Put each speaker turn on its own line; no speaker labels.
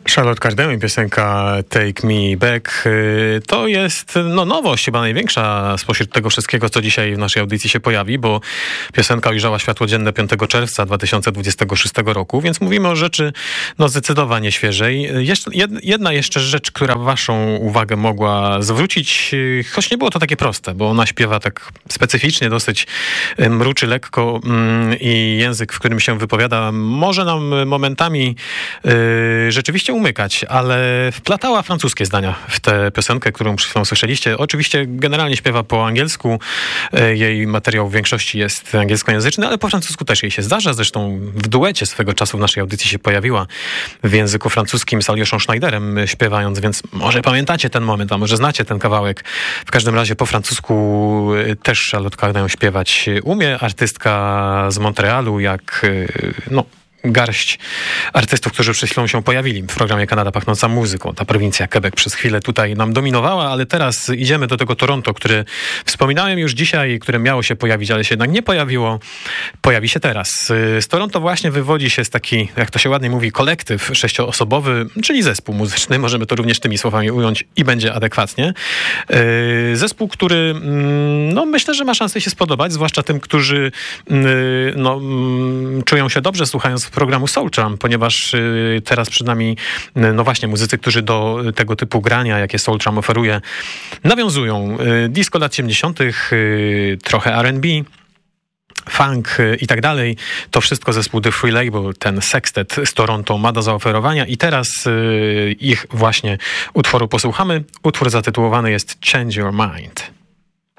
Charlotte Cardin i piosenka Take Me Back to jest nowość, chyba największa spośród tego wszystkiego, co dzisiaj w naszej audycji się pojawi, bo piosenka ujrzała światło dzienne 5 czerwca 2026 roku, więc mówimy o rzeczy zdecydowanie świeżej. Jedna jeszcze rzecz, która waszą uwagę mogła zwrócić, choć nie było to takie proste, bo ona śpiewa tak specyficznie, dosyć mruczy lekko i język, w którym się wypowiada, może nam momentami rzeczywiście umykać, ale wplatała francuskie zdania w tę piosenkę, którą przed chwilą słyszeliście. Oczywiście generalnie śpiewa po angielsku. Jej materiał w większości jest angielskojęzyczny, ale po francusku też jej się zdarza. Zresztą w duecie swego czasu w naszej audycji się pojawiła w języku francuskim z Alioszą Schneiderem śpiewając, więc może pamiętacie ten moment, a może znacie ten kawałek. W każdym razie po francusku też Charlotte Cardin śpiewać umie. Artystka z Montrealu, jak garść artystów, którzy przed chwilą się pojawili w programie Kanada Pachnąca Muzyką. Ta prowincja Quebec przez chwilę tutaj nam dominowała, ale teraz idziemy do tego Toronto, które wspominałem już dzisiaj, które miało się pojawić, ale się jednak nie pojawiło. Pojawi się teraz. Z Toronto właśnie wywodzi się z taki, jak to się ładnie mówi, kolektyw 6-osobowy, czyli zespół muzyczny, możemy to również tymi słowami ująć i będzie adekwatnie. Zespół, który myślę, że ma szansę się spodobać, zwłaszcza tym, którzy czują się dobrze słuchając programu Soul Charm, ponieważ teraz przed nami właśnie muzycy, którzy do tego typu grania, jakie Soul Charm oferuje, nawiązują. Disco lat 70., trochę R&B, funk i tak dalej. To wszystko zespół The Free Label, ten sextet z Toronto ma do zaoferowania i teraz ich właśnie utworu posłuchamy. Utwór zatytułowany jest Change Your Mind.